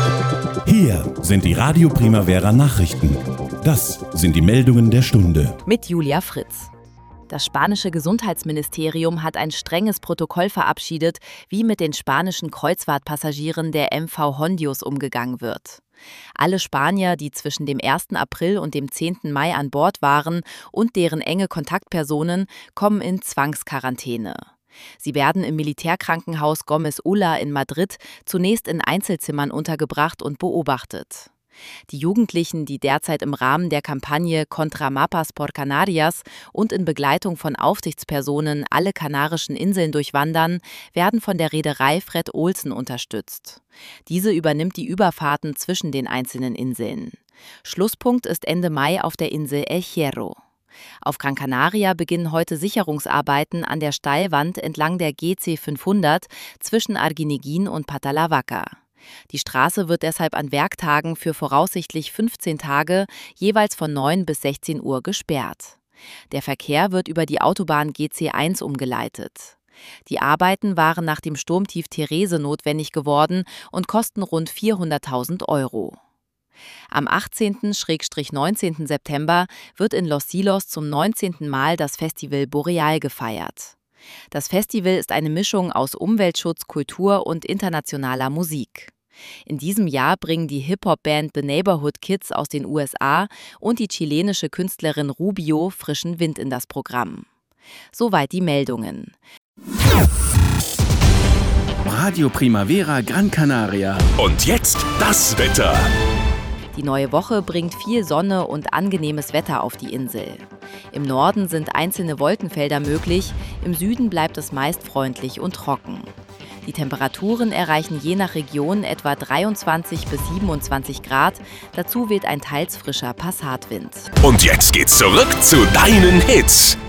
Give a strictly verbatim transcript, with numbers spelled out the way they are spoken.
Hier sind die Radio Primavera Nachrichten. Das sind die Meldungen der Stunde. Mit Julia Fritz. Das spanische Gesundheitsministerium hat ein strenges Protokoll verabschiedet, wie mit den spanischen Kreuzfahrtpassagieren der M V Hondius umgegangen wird. Alle Spanier, die zwischen dem ersten April und dem zehnten Mai an Bord waren und deren enge Kontaktpersonen, kommen in Zwangsquarantäne. Sie werden im Militärkrankenhaus Gómez Ulla in Madrid zunächst in Einzelzimmern untergebracht und beobachtet. Die Jugendlichen, die derzeit im Rahmen der Kampagne Contra Mapas por Canarias und in Begleitung von Aufsichtspersonen alle kanarischen Inseln durchwandern, werden von der Reederei Fred Olsen unterstützt. Diese übernimmt die Überfahrten zwischen den einzelnen Inseln. Schlusspunkt ist Ende Mai auf der Insel El Hierro. Auf Gran Canaria beginnen heute Sicherungsarbeiten an der Steilwand entlang der G C fünfhundert zwischen Arguineguín und Patalavaca. Die Straße wird deshalb an Werktagen für voraussichtlich fünfzehn Tage jeweils von neun bis sechzehn Uhr gesperrt. Der Verkehr wird über die Autobahn G C eins umgeleitet. Die Arbeiten waren nach dem Sturmtief Therese notwendig geworden und kosten rund vierhunderttausend Euro. Am achtzehnten bis neunzehnten September wird in Los Silos zum neunzehnten Mal das Festival Boreal gefeiert. Das Festival ist eine Mischung aus Umweltschutz, Kultur und internationaler Musik. In diesem Jahr bringen die Hip-Hop-Band The Neighborhood Kids aus den U S A und die chilenische Künstlerin Rubio frischen Wind in das Programm. Soweit die Meldungen. Radio Primavera Gran Canaria. Und jetzt das Wetter. Die neue Woche bringt viel Sonne und angenehmes Wetter auf die Insel. Im Norden sind einzelne Wolkenfelder möglich, im Süden bleibt es meist freundlich und trocken. Die Temperaturen erreichen je nach Region etwa dreiundzwanzig bis siebenundzwanzig Grad, dazu weht ein teils frischer Passatwind. Und jetzt geht's zurück zu deinen Hits.